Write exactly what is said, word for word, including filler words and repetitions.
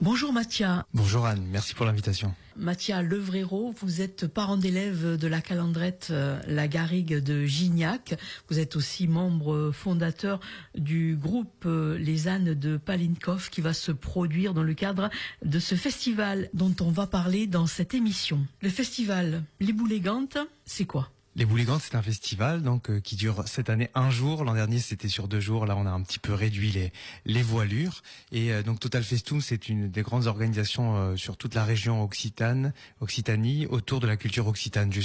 Bonjour Mathia. Bonjour Anne, merci pour l'invitation. Mathia Levréro, vous êtes parent d'élève de la calendrette euh, La Garrigue de Gignac. Vous êtes aussi membre fondateur du groupe euh, Les Ânes de Palinkov qui va se produire dans le cadre de ce festival dont on va parler dans cette émission. Le festival Les Boulégantes, c'est quoi ? Les Boulégantes, c'est un festival donc euh, qui dure cette année un jour. L'an dernier, c'était sur deux jours. Là, on a un petit peu réduit les les voilures. Et euh, donc Total Festum, c'est une des grandes organisations euh, sur toute la région occitane, Occitanie, autour de la culture occitane.